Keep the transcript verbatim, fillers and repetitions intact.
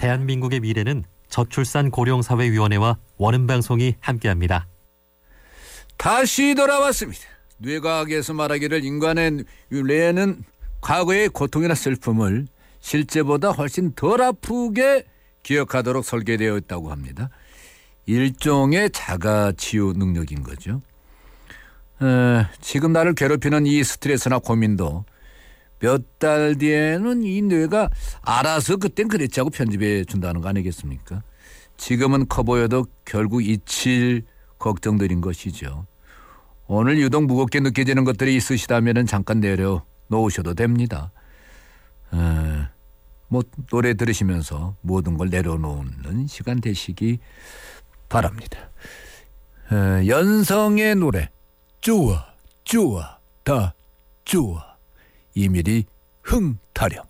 대한민국의 미래는 저출산 고령사회위원회와 원음방송이 함께합니다. 다시 돌아왔습니다. 뇌과학에서 말하기를 인간의 뇌는 과거의 고통이나 슬픔을 실제보다 훨씬 덜 아프게 기억하도록 설계되어 있다고 합니다. 일종의 자가치유 능력인 거죠. 에, 지금 나를 괴롭히는 이 스트레스나 고민도 몇 달 뒤에는 이 뇌가 알아서 그땐 그랬지 하고 편집해 준다는 거 아니겠습니까? 지금은 커 보여도 결국 잊힐 걱정들인 것이죠. 오늘 유독 무겁게 느껴지는 것들이 있으시다면 잠깐 내려놓으셔도 됩니다. 에, 뭐 노래 들으시면서 모든 걸 내려놓는 시간 되시기 바랍니다. 에, 연성의 노래 좋아 좋아 다 좋아 이미리 흥타령.